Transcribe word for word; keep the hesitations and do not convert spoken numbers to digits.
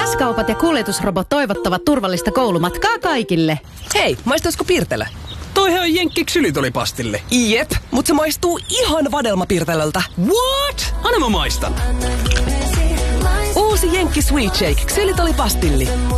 S-kaupat ja kuljetusrobot toivottavat turvallista koulumatkaa kaikille. Hei, maistuisiko Pirtelö? Toihan on Jenkki ksylitolipastille. Jep, mutta se maistuu ihan vadelmapirtelöltä. What? Anna mä maistan. Uusi Jenkki Sweet Shake ksylitolipastilli.